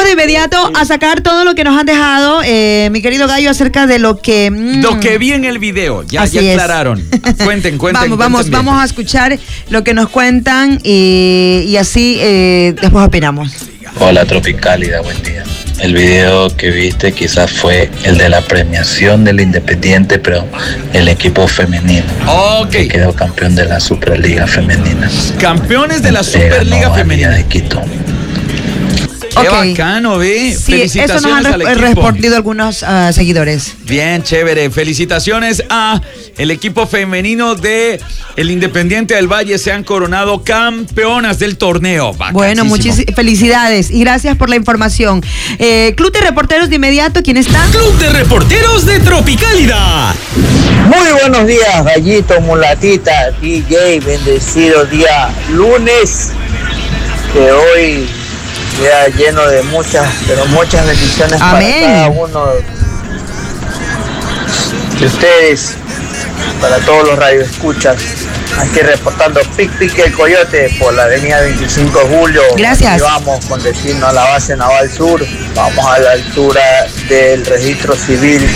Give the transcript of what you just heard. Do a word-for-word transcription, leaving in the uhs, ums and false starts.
de inmediato a sacar todo lo que nos han dejado, eh, mi querido Gallo, acerca de lo que... Mmm, lo que vi en el video, ya, Así ya aclararon. Cuenten, cuenten. Vamos, vamos, cuenten vamos a escuchar lo que nos cuentan y, y así eh, después opinamos. Hola Tropicálida, buen día. El video que viste quizás fue el de la premiación del Independiente, pero el equipo femenino. Okay. Que quedó campeón de la Superliga Femenina. Campeones de la Superliga Femenina de Quito. Qué okay. bacano, ¿ve? Sí, felicitaciones eso nos han al equipo. respondido algunos uh, seguidores. Bien, chévere. Felicitaciones a el equipo femenino de el Independiente del Valle. Se han coronado campeonas del torneo. Bacanísimo. Bueno, muchísimas felicidades y gracias por la información. Eh, Club de Reporteros de inmediato, ¿quién está? Club de Reporteros de Tropicálida. Muy buenos días, Gallito, Mulatita, D J, bendecido día lunes, que hoy sea lleno de muchas, pero muchas bendiciones. Amén. Para cada uno de ustedes, para todos los radioescuchas. Aquí reportando Pic Pic el Coyote por la avenida veinticinco de julio. Gracias. Y vamos con destino a la base naval sur. Vamos a la altura del registro civil